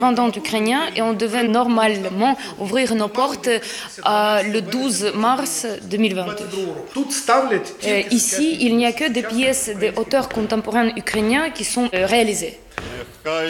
indépendante ukrainien et on devait normalement ouvrir nos portes le 12 mars 2022. Ici, il n'y a que des pièces des auteurs contemporains ukrainiens qui sont réalisées.